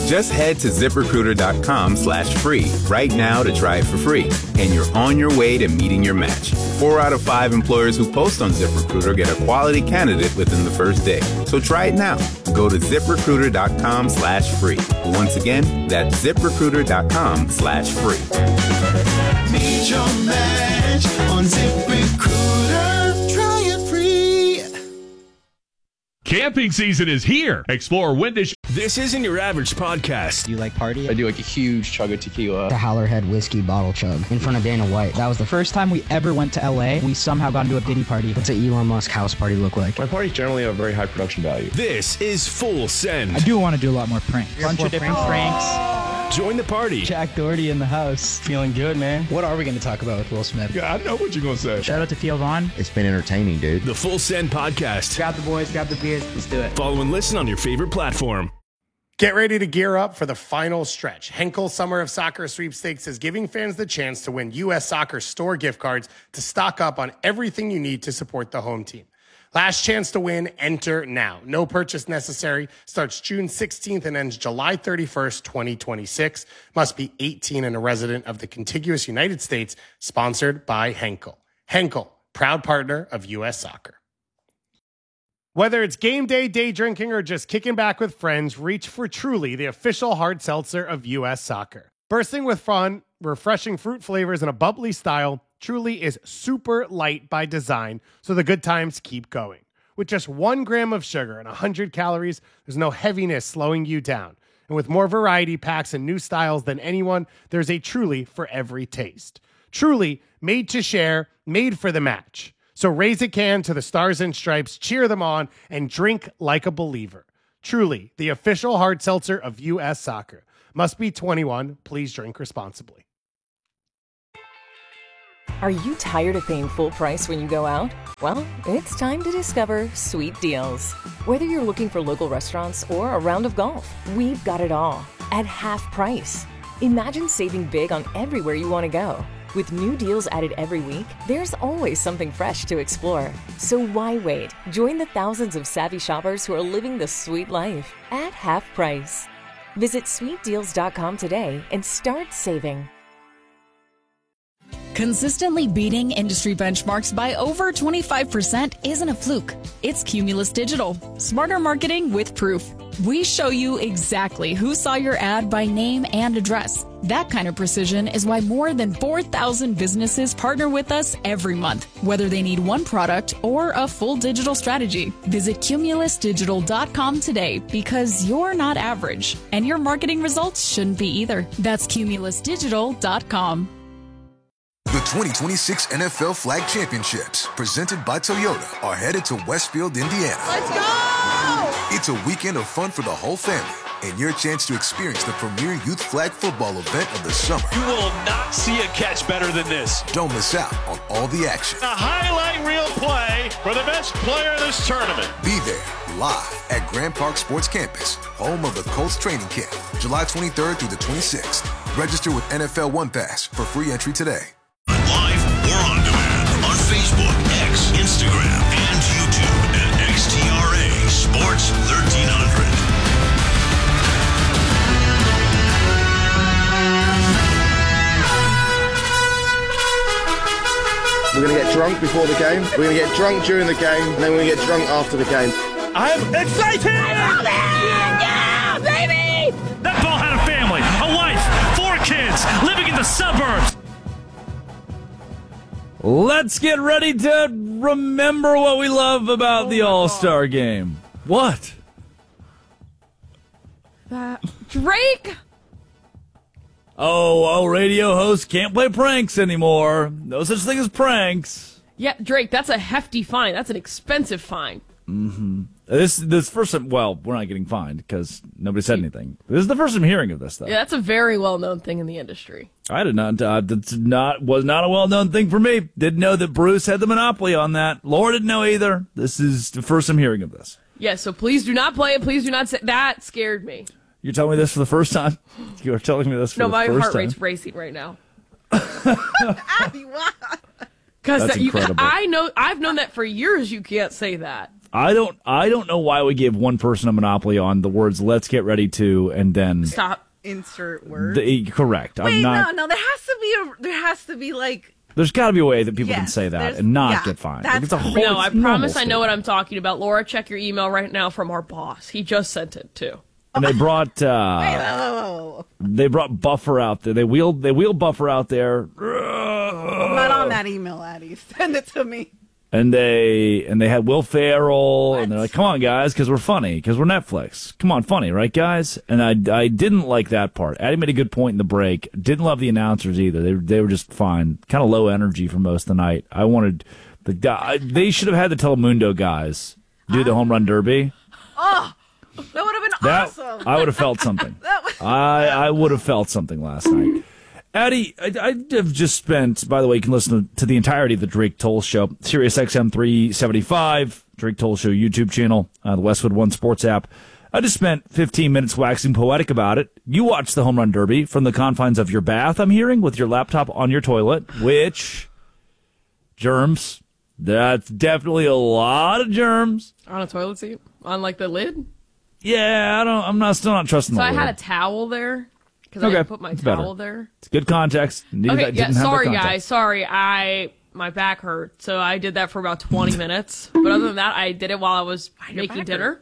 Just head to ZipRecruiter.com/free right now to try it for free. And you're on your way to meeting your match. 4 out of 5 employers who post on ZipRecruiter get a quality candidate within the first day. So try it now. Go to ZipRecruiter.com/free. Once again, that's ZipRecruiter.com/free. Meet your match on ZipRecruiter. Try it free. Camping season is here. Explore Windish. This isn't your average podcast. Do you like party? I do like a huge chug of tequila. The Howlerhead whiskey bottle chug in front of Dana White. That was the first time we ever went to LA. We somehow got into a Diddy party. What's an Elon Musk house party look like? My parties generally have a very high production value. This is Full Send. I do want to do a lot more pranks. Bunch of different pranks. Join the party. Jack Doherty in the house. Feeling good, man. What are we going to talk about with Will Smith? Yeah, I know what you're going to say. Shout out to Theo Vaughn. It's been entertaining, dude. The Full Send podcast. Grab the boys, grab the beers. Let's do it. Follow and listen on your favorite platform. Get ready to gear up for the final stretch. Henkel Summer of Soccer Sweepstakes is giving fans the chance to win U.S. Soccer store gift cards to stock up on everything you need to support the home team. Last chance to win, enter now. No purchase necessary. Starts June 16th and ends July 31st, 2026. Must be 18 and a resident of the contiguous United States. Sponsored by Henkel. Henkel, proud partner of U.S. Soccer. Whether it's game day, day drinking, or just kicking back with friends, reach for Truly, the official hard seltzer of U.S. Soccer. Bursting with fun, refreshing fruit flavors, and a bubbly style, Truly is super light by design, so the good times keep going. With just 1 gram of sugar and 100 calories, there's no heaviness slowing you down. And with more variety packs and new styles than anyone, there's a Truly for every taste. Truly, made to share, made for the match. So raise a can to the Stars and Stripes, cheer them on, and drink like a believer. Truly, the official hard seltzer of U.S. Soccer. Must be 21. Please drink responsibly. Are you tired of paying full price when you go out? Well, it's time to discover Sweet Deals. Whether you're looking for local restaurants or a round of golf, we've got it all at half price. Imagine saving big on everywhere you want to go. With new deals added every week, there's always something fresh to explore. So why wait? Join the thousands of savvy shoppers who are living the sweet life at half price. Visit sweetdeals.com today and start saving. Consistently beating industry benchmarks by over 25% isn't a fluke. It's Cumulus Digital. Smarter marketing with proof. We show you exactly who saw your ad by name and address. That kind of precision is why more than 4,000 businesses partner with us every month, whether they need one product or a full digital strategy. Visit cumulusdigital.com today because you're not average, and your marketing results shouldn't be either. That's cumulusdigital.com. The 2026 NFL Flag Championships, presented by Toyota, are headed to Westfield, Indiana. Let's go! It's a weekend of fun for the whole family and your chance to experience the premier youth flag football event of the summer. You will not see a catch better than this. Don't miss out on all the action. A highlight reel play for the best player of this tournament. Be there live at Grand Park Sports Campus, home of the Colts training camp, July 23rd through the 26th. Register with NFL One Pass for free entry today. Live or on demand on Facebook, X, Instagram, and YouTube at XTRA Sports 1300. We're going to get drunk before the game, we're going to get drunk during the game, and then we're going to get drunk after the game. I'm excited! Yeah, baby! That ball had a family, a wife, 4 kids, living in the suburbs. Let's get ready to remember what we love about the All-Star Game. What? Drake? Oh, radio hosts can't play pranks anymore. No such thing as pranks. Yeah, Drake, that's a hefty fine. That's an expensive fine. Mm-hmm. This first time, well, we're not getting fined because nobody said anything. This is the first I'm hearing of this, though. Yeah, that's a very well-known thing in the industry. I did not. Was not a well-known thing for me. Didn't know that Bruce had the monopoly on that. Laura didn't know either. This is the first I'm hearing of this. Yeah, so please do not play it. Please do not say that. Scared me. You're telling me this for the first time? You are telling me this for the first time? No, my heart rate's racing right now. That's incredible. I've known that for years. You can't say that. I don't know why we gave one person a monopoly on the words "Let's get ready to" and then Stop. Insert word. Correct. Wait, I'm not. no. There has to be like. There's got to be a way that people can Yes, say that there's- and not yeah, get fined. that's Like, it's a whole, No, I it's normal promise I know statement. what I'm talking about. Laura, check your email right now from our boss. He just sent it too. And they brought they brought Buffer out there. They wheeled Buffer out there. I'm not on that email, Addie. Send it to me. And they had Will Ferrell, and they're like, "Come on, guys, because we're funny, because we're Netflix. Come on, funny, right, guys?" And I didn't like that part. Addie made a good point in the break. Didn't love the announcers either. They were just fine, kind of low energy for most of the night. I wanted the guy. They should have had the Telemundo guys do the home run derby. Oh, that would have been awesome. I would have felt something. I would have felt something last night. Addie, I have just spent, by the way, you can listen to the entirety of the Drake Toll Show, Sirius XM 375, Drake Toll Show YouTube channel, the Westwood One Sports app. I just spent 15 minutes waxing poetic about it. You watched the home run derby from the confines of your bath, I'm hearing, with your laptop on your toilet, which, germs, that's definitely a lot of germs. On a toilet seat? On like the lid? Yeah, I'm still not trusting So the I lid. had a towel there. Because I Okay, didn't put my it's towel better. there. It's good context. Okay, yeah, sorry context. guys. Sorry, my back hurt, so I did that for about 20 minutes. But other than that, I did it while I was making dinner.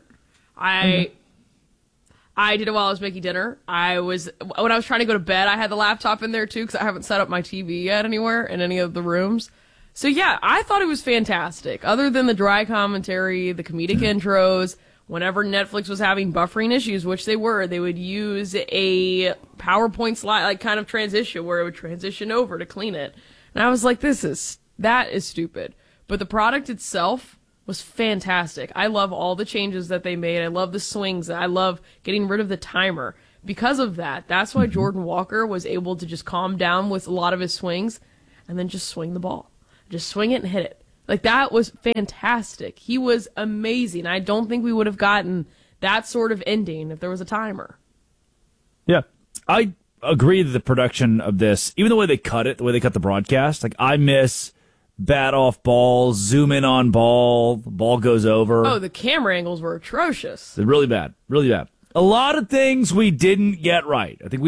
I did it while I was making dinner. When I was trying to go to bed, I had the laptop in there too because I haven't set up my TV yet anywhere in any of the rooms. So yeah, I thought it was fantastic. Other than the dry commentary, the comedic intros. Whenever Netflix was having buffering issues, which they were, they would use a PowerPoint slide, like kind of transition, where it would transition over to clean it. And I was like, that is stupid. But the product itself was fantastic. I love all the changes that they made. I love the swings. I love getting rid of the timer. Because of that, that's why Jordan Walker was able to just calm down with a lot of his swings and then just swing the ball. Just swing it and hit it. Like, that was fantastic. He was amazing. I don't think we would have gotten that sort of ending if there was a timer. Yeah. I agree that the production of this, even the way they cut it, the way they cut the broadcast, like, I miss bat off ball, zoom in on ball, the ball goes over. Oh, the camera angles were atrocious. They're really bad. Really bad. A lot of things we didn't get right. I think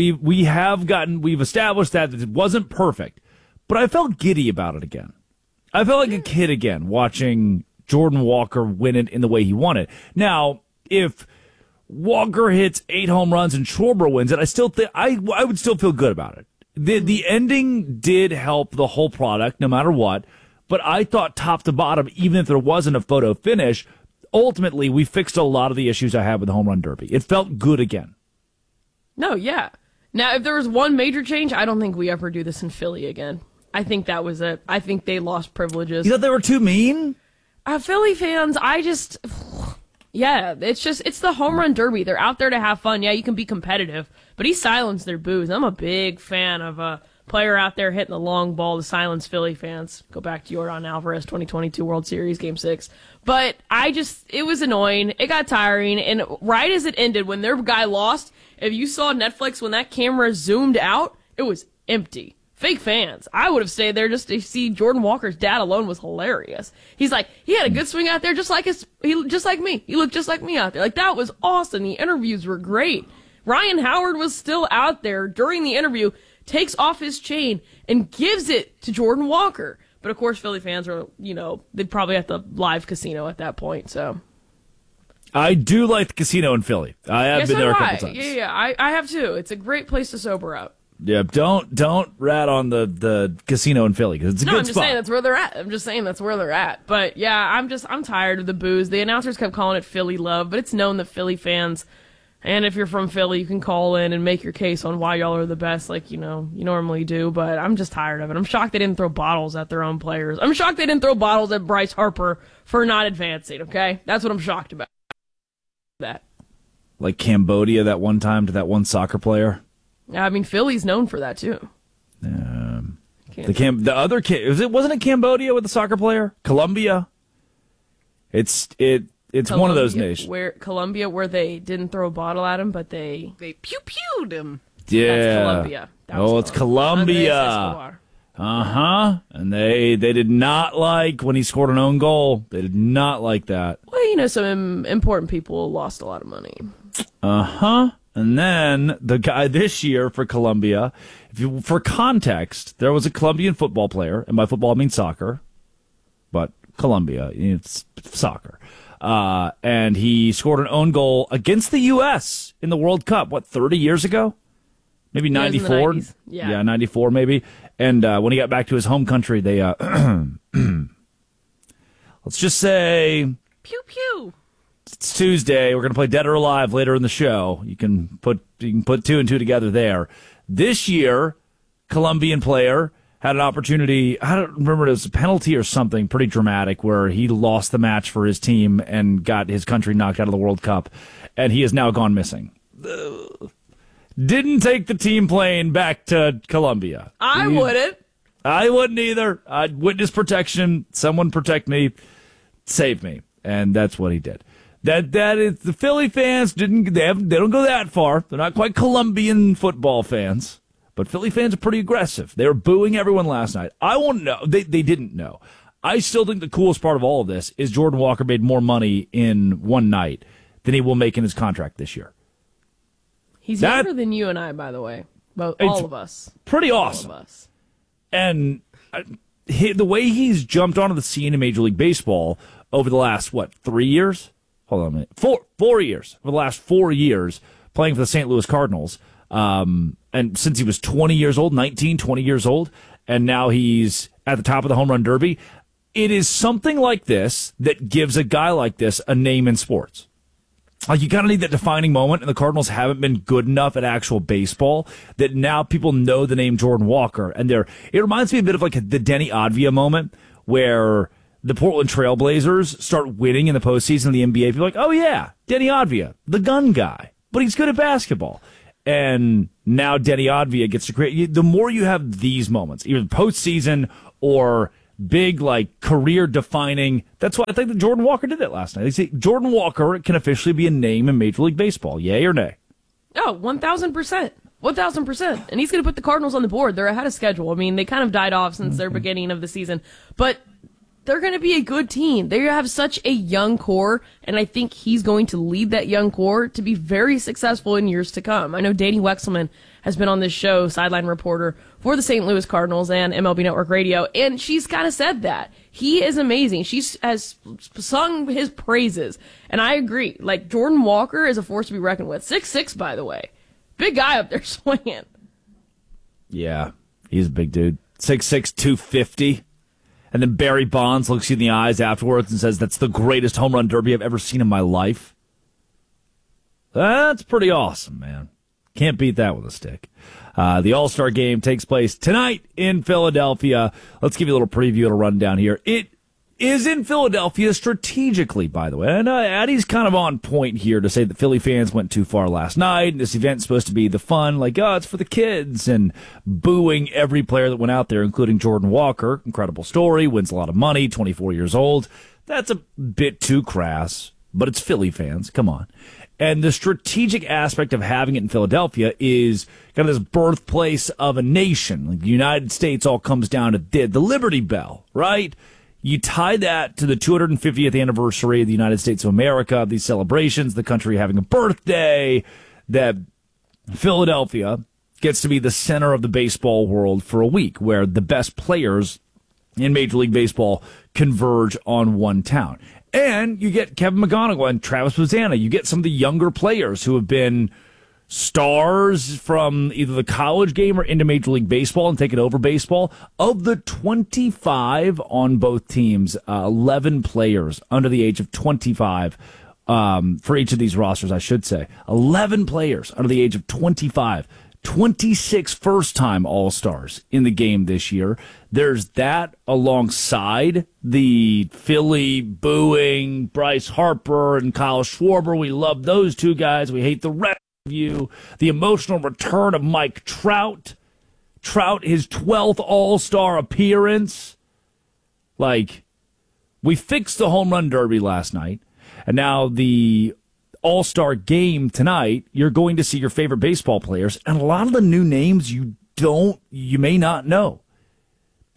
we've established that it wasn't perfect, but I felt giddy about it again. I felt like a kid again watching Jordan Walker win it in the way he won it. Now, if Walker hits 8 home runs and Schwarber wins it, I still think I would still feel good about it. The ending did help the whole product, no matter what. But I thought top to bottom, even if there wasn't a photo finish, ultimately we fixed a lot of the issues I had with the home run derby. It felt good again. No, yeah. Now, if there was one major change, I don't think we ever do this in Philly again. I think that was it. I think they lost privileges. You thought they were too mean? Philly fans, yeah, it's the home run derby. They're out there to have fun. Yeah, you can be competitive, but he silenced their boos. I'm a big fan of a player out there hitting the long ball to silence Philly fans. Go back to Yordan Alvarez 2022 World Series Game 6. But it was annoying. It got tiring, and right as it ended, when their guy lost, if you saw Netflix, when that camera zoomed out, it was empty. Fake fans. I would have stayed there just to see Jordan Walker's dad alone was hilarious. He's like, he had a good swing out there just like me. He looked just like me out there. Like, that was awesome. The interviews were great. Ryan Howard was still out there during the interview, takes off his chain and gives it to Jordan Walker. But of course, Philly fans are, they'd probably at the live casino at that point, so. I do like the casino in Philly. I have been there a couple times. Yeah, I have too. It's a great place to sober up. Yeah, don't rat on the casino in Philly because it's a good spot. I'm just saying that's where they're at. But yeah, I'm tired of the boos. The announcers kept calling it Philly love, but it's known that Philly fans, and if you're from Philly, you can call in and make your case on why y'all are the best, like you normally do. But I'm just tired of it. I'm shocked they didn't throw bottles at their own players. I'm shocked they didn't throw bottles at Bryce Harper for not advancing. Okay, that's what I'm shocked about. That. Like Cambodia that one time to that one soccer player. Yeah, I mean, Philly's known for that, too. Wasn't it Cambodia with the soccer player? Colombia? It's Colombia, one of those nations. Colombia, where they didn't throw a bottle at him, but they pew-pewed him. Yeah. That's Colombia. It's Colombia. And they did not like when he scored an own goal. They did not like that. Well, some important people lost a lot of money. And then the guy this year for Colombia, for context, there was a Colombian football player, and by football I mean soccer, but Colombia, it's soccer. And he scored an own goal against the U.S. in the World Cup, 30 years ago? Maybe 94? Yeah, 94 maybe. And when he got back to his home country, they, let's just say... Pew, pew. It's Tuesday. We're going to play Dead or Alive later in the show. You can put two and two together there. This year, Colombian player had an opportunity. I don't remember, it was a penalty or something pretty dramatic where he lost the match for his team and got his country knocked out of the World Cup, and he has now gone missing. Didn't take the team plane back to Colombia. I wouldn't. I wouldn't either. I'd witness protection. Someone protect me. Save me. And that's what he did. That is, the Philly fans they don't go that far. They're not quite Colombian football fans, but Philly fans are pretty aggressive. They were booing everyone last night. I won't know. They didn't know. I still think the coolest part of all of this is Jordan Walker made more money in one night than he will make in his contract this year. He's younger than you and I, by the way. All of us. Pretty awesome. All of us. And the way he's jumped onto the scene in Major League Baseball over the last, 3 years? Hold on a minute. 4 years. Over the last 4 years, playing for the St. Louis Cardinals. And since he was 20 years old, 20 years old, and now he's at the top of the home run derby. It is something like this that gives a guy like this a name in sports. Like, you kind of need that defining moment, and the Cardinals haven't been good enough at actual baseball that now people know the name Jordan Walker. And it reminds me a bit of like the Denny Advia moment where the Portland Trail Blazers start winning in the postseason of the NBA. People are like, oh yeah, Denny Advia, the gun guy, but he's good at basketball. And now Denny Advia gets to create. The more you have these moments, either postseason or big, like, career-defining. That's why I think that Jordan Walker did that last night. They say Jordan Walker can officially be a name in Major League Baseball. Yay or nay? Oh, 1,000%. 1,000%. And he's going to put the Cardinals on the board. They're ahead of schedule. I mean, they kind of died off since their beginning of the season. But they're going to be a good team. They have such a young core, and I think he's going to lead that young core to be very successful in years to come. I know Danny Wexelman has been on this show, sideline reporter for the St. Louis Cardinals and MLB Network Radio, and she's kind of said that. He is amazing. She has sung his praises, and I agree. Like, Jordan Walker is a force to be reckoned with. 6'6", by the way. Big guy up there swinging. Yeah, he's a big dude. 6'6", 250. And then Barry Bonds looks you in the eyes afterwards and says, that's the greatest home run derby I've ever seen in my life. That's pretty awesome, man. Can't beat that with a stick. The All-Star Game takes place tonight in Philadelphia. Let's give you a little preview and a rundown here. It is in Philadelphia strategically, by the way. And Addie's kind of on point here to say that Philly fans went too far last night. This event's supposed to be the fun, like, oh, it's for the kids, and booing every player that went out there, including Jordan Walker. Incredible story, wins a lot of money, 24 years old. That's a bit too crass, but it's Philly fans. Come on. And the strategic aspect of having it in Philadelphia is kind of this birthplace of a nation. Like, the United States all comes down to the Liberty Bell, right? You tie that to the 250th anniversary of the United States of America, these celebrations, the country having a birthday, that Philadelphia gets to be the center of the baseball world for a week, where the best players in Major League Baseball converge on one town. And you get Kevin McGonigal and Travis Bazzana. You get some of the younger players who have been stars from either the college game or into Major League Baseball and taken over baseball. Of the 25 on both teams, 11 players under the age of 25 for each of these rosters, I should say. 11 players under the age of 25. 26 first-time All-Stars in the game this year. There's that alongside the Philly booing Bryce Harper and Kyle Schwarber. We love those two guys. We hate the rest of you. The emotional return of Mike Trout. Trout, his 12th All-Star appearance. Like, we fixed the home run derby last night, and now the All-Star game tonight, you're going to see your favorite baseball players, and a lot of the new names you may not know.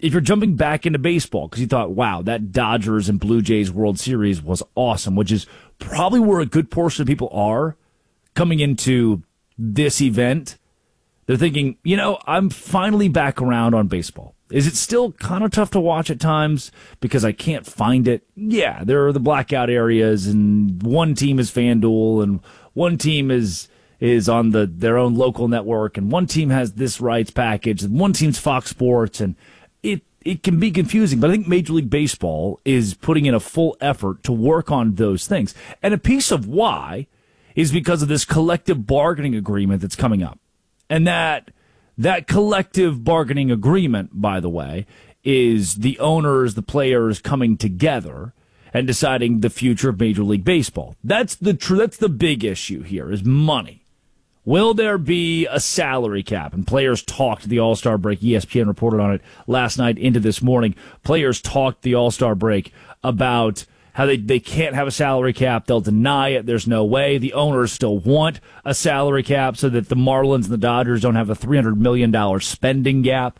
if you're jumping back into baseball because you thought, wow, that Dodgers and Blue Jays World Series was awesome, which is probably where a good portion of people are coming into this event, they're thinking, I'm finally back around on baseball. Is it still kind of tough to watch at times because I can't find it? Yeah, there are the blackout areas, and one team is FanDuel, and one team is on their own local network, and one team has this rights package, and one team's Fox Sports, and it can be confusing. But I think Major League Baseball is putting in a full effort to work on those things. And a piece of why is because of this collective bargaining agreement that's coming up. And that collective bargaining agreement, by the way, is the owners, the players coming together and deciding the future of Major League Baseball. That's the big issue here, is money. Will there be a salary cap? And players talked the All-Star break. ESPN reported on it last night into this morning. Players talked the All-Star break about how they can't have a salary cap. They'll deny it. There's no way. The owners still want a salary cap so that the Marlins and the Dodgers don't have a $300 million spending gap.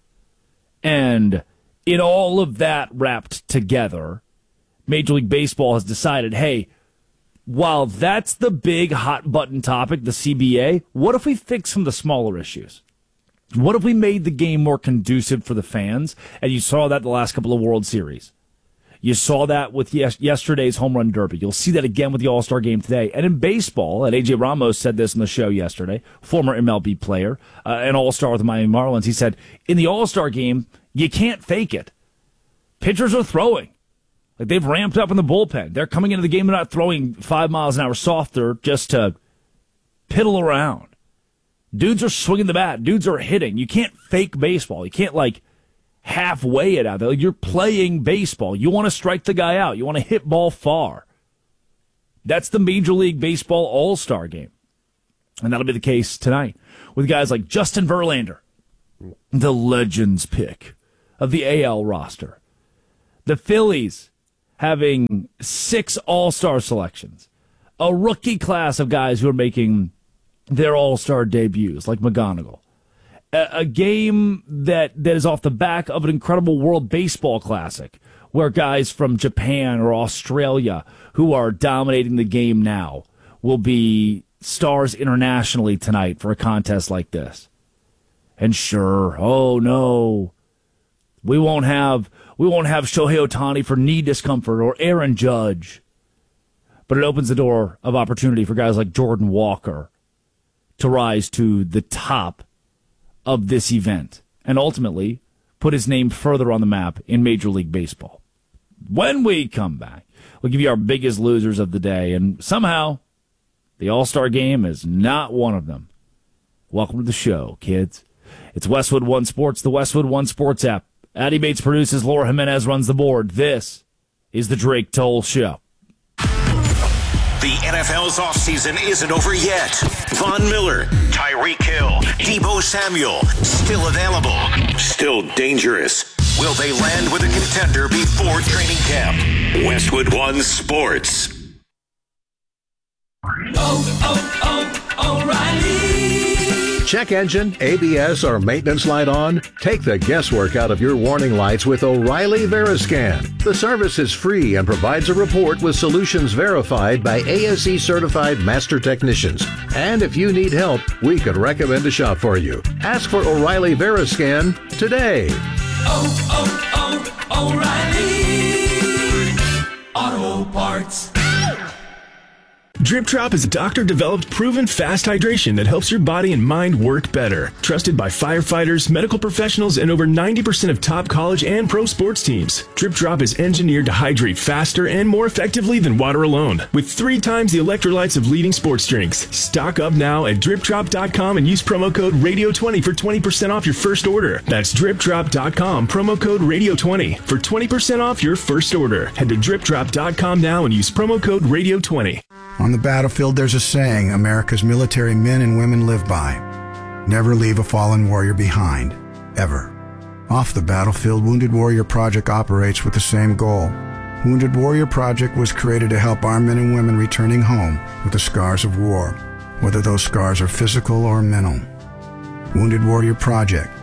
And in all of that wrapped together, Major League Baseball has decided, hey, while that's the big hot button topic, the CBA, what if we fix some of the smaller issues? What if we made the game more conducive for the fans? And you saw that the last couple of World Series. You saw that with yesterday's Home Run Derby. You'll see that again with the All-Star game today. And in baseball, and A.J. Ramos said this in the show yesterday, former MLB player, an All-Star with the Miami Marlins, he said, in the All-Star game, you can't fake it. Pitchers are throwing. Like, they've ramped up in the bullpen. They're coming into the game, they're not throwing 5 miles an hour softer just to piddle around. Dudes are swinging the bat. Dudes are hitting. You can't fake baseball. You can't, halfway it out there. You're playing baseball. You want to strike the guy out. You want to hit ball far. That's the Major League Baseball All-Star game. And that'll be the case tonight with guys like Justin Verlander, the Legends pick of the AL roster. The Phillies having 6 All-Star selections. A rookie class of guys who are making their All-Star debuts, like McGonigal. A game that is off the back of an incredible World Baseball Classic, where guys from Japan or Australia who are dominating the game now will be stars internationally tonight for a contest like this. And sure, oh no, we won't have Shohei Ohtani for knee discomfort or Aaron Judge. But it opens the door of opportunity for guys like Jordan Walker to rise to the top of this event and ultimately put his name further on the map in Major League Baseball. When we come back, we'll give you our biggest losers of the day, and somehow the All-Star game is not one of them. Welcome to the show, kids. It's Westwood One Sports, the Westwood One Sports app. Addy Bates produces, Laura Jimenez runs the board. This is the Drake Toll Show. The NFL's offseason isn't over yet. Von Miller, Tyreek Hill, Deebo Samuel, still available, still dangerous. Will they land with a contender before training camp? Westwood One Sports. O'Reilly. Check engine, ABS, or maintenance light on? Take the guesswork out of your warning lights with O'Reilly Veriscan. The service is free and provides a report with solutions verified by ASE certified master technicians. And if you need help, we could recommend a shop for you. Ask for O'Reilly Veriscan today. O'Reilly Auto Parts. Drip Drop is a doctor-developed, proven fast hydration that helps your body and mind work better. Trusted by firefighters, medical professionals, and over 90% of top college and pro sports teams. Drip Drop is engineered to hydrate faster and more effectively than water alone, with 3 times the electrolytes of leading sports drinks. Stock up now at DripDrop.com and use promo code RADIO20 for 20% off your first order. That's DripDrop.com, promo code RADIO20 for 20% off your first order. Head to DripDrop.com now and use promo code RADIO20. On the battlefield, there's a saying America's military men and women live by. Never leave a fallen warrior behind, ever. Off the battlefield, Wounded Warrior Project operates with the same goal. Wounded Warrior Project was created to help our men and women returning home with the scars of war, whether those scars are physical or mental. Wounded Warrior Project.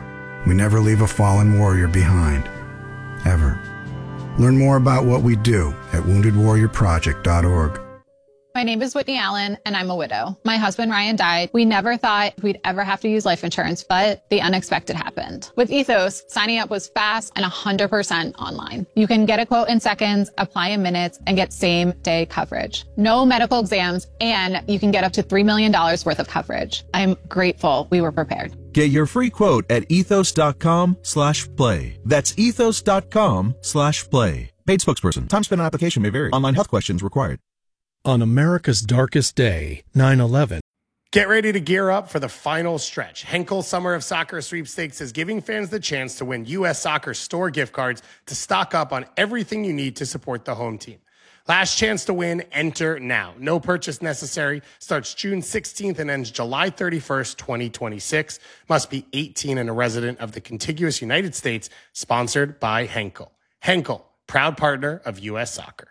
We never leave a fallen warrior behind. Ever. Learn more about what we do at woundedwarriorproject.org. My name is Whitney Allen, and I'm a widow. My husband, Ryan, died. We never thought we'd ever have to use life insurance, but the unexpected happened. With Ethos, signing up was fast and 100% online. You can get a quote in seconds, apply in minutes, and get same-day coverage. No medical exams, and you can get up to $3 million worth of coverage. I'm grateful we were prepared. Get your free quote at ethos.com/play. That's ethos.com/play. Paid spokesperson. Time spent on application may vary. Online health questions required. On America's darkest day, 9/11. Get ready to gear up for the final stretch. Henkel Summer of Soccer Sweepstakes is giving fans the chance to win U.S. Soccer store gift cards to stock up on everything you need to support the home team. Last chance to win, enter now. No purchase necessary. Starts June 16th and ends July 31st, 2026. Must be 18 and a resident of the contiguous United States. Sponsored by Henkel. Henkel, proud partner of U.S. Soccer.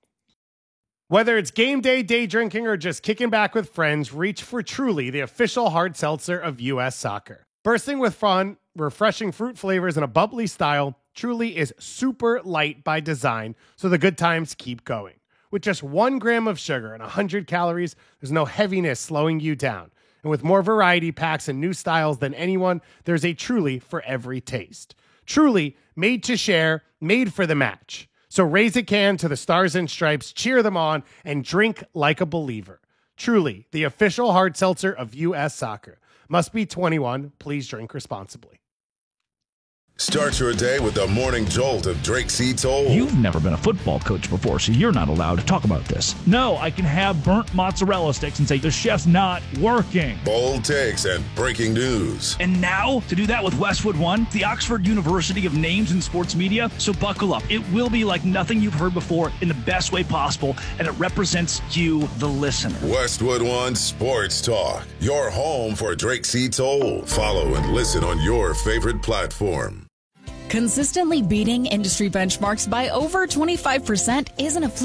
Whether it's game day, day drinking, or just kicking back with friends, reach for Truly, the official hard seltzer of U.S. Soccer. Bursting with fun, refreshing fruit flavors, and a bubbly style, Truly is super light by design, so the good times keep going. With just 1 gram of sugar and 100 calories, there's no heaviness slowing you down. And with more variety packs and new styles than anyone, there's a Truly for every taste. Truly, made to share, made for the match. So raise a can to the Stars and Stripes, cheer them on, and drink like a believer. Truly, the official hard seltzer of U.S. Soccer. Must be 21. Please drink responsibly. Start your day with the morning jolt of Drake C. Toll. You've never been a football coach before, so you're not allowed to talk about this. No, I can have burnt mozzarella sticks and say the chef's not working. Bold takes and breaking news. And now, to do that with Westwood One, the Oxford University of Names in Sports Media. So buckle up. It will be like nothing you've heard before in the best way possible, and it represents you, the listener. Westwood One Sports Talk. Your home for Drake C. Toll. Follow and listen on your favorite platform. Consistently beating industry benchmarks by over 25% isn't a fluke.